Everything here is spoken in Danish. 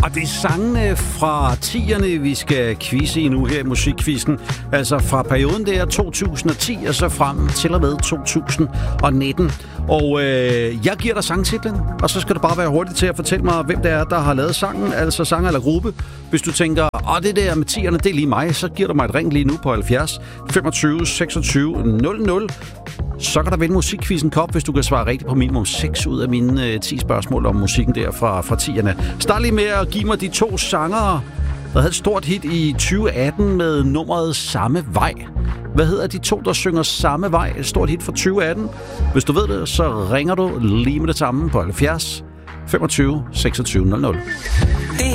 Og det er sangene fra 10'erne, vi skal quizze i nu her i Musikquizzen. Altså fra perioden der 2010 og så frem til og med 2019. Og jeg giver dig sangtitlen, og så skal du bare være hurtig til at fortælle mig, hvem det er, der har lavet sangen, altså sanger eller gruppe. Hvis du tænker, det der med 10'erne, det er lige mig, så giver du mig et ring lige nu på 70 25 26 00. Så kan der vinde Musikquizzen Cup, hvis du kan svare rigtigt på minimum 6 ud af mine 10 spørgsmål om musikken der fra 10'erne. Start lige med at give mig de 2 sangere, der havde et stort hit i 2018 med nummeret Samme Vej. Hvad hedder de 2, der synger Samme Vej? Et stort hit fra 2018. Hvis du ved det, så ringer du lige med det samme på 70 25 26 00.